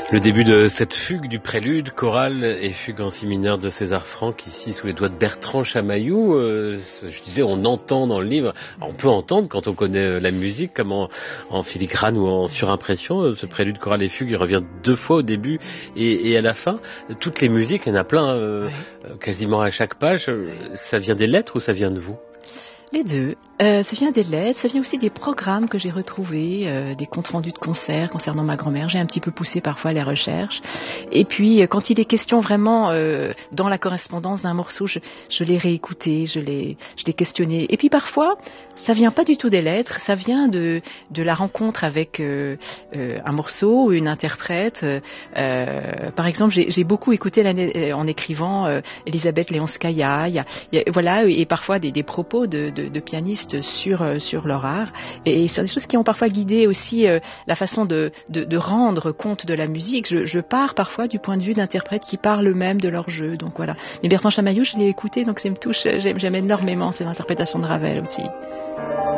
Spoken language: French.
Le début de cette fugue du prélude, chorale et fugue en si mineur de César Franck, ici sous les doigts de Bertrand Chamaillou. Je disais, on entend dans le livre, on peut entendre quand on connaît la musique, comme en filigrane ou en surimpression, ce prélude, chorale et fugue, il revient 2 fois au début et à la fin. Toutes les musiques, il y en a plein, quasiment à chaque page. Ça vient des lettres ou ça vient de vous ? Les deux. Ça vient des lettres, ça vient aussi des programmes que j'ai retrouvés, des comptes rendus de concerts concernant ma grand-mère. J'ai un petit peu poussé parfois les recherches. Et puis, quand il est question vraiment dans la correspondance d'un morceau, je l'ai réécouté, je l'ai questionné. Et puis parfois, ça vient pas du tout des lettres, ça vient de la rencontre avec un morceau, une interprète. Par exemple, j'ai beaucoup écouté en écrivant Elisabeth Leonskaya. Voilà, et parfois des propos de pianistes sur leur art, et c'est des choses qui ont parfois guidé aussi la façon de rendre compte de la musique. Je pars parfois du point de vue d'interprètes qui parlent eux-mêmes de leur jeu, donc voilà. Mais Bertrand Chamaillou, je l'ai écouté, donc ça me touche, j'aime énormément ces interprétations de Ravel aussi.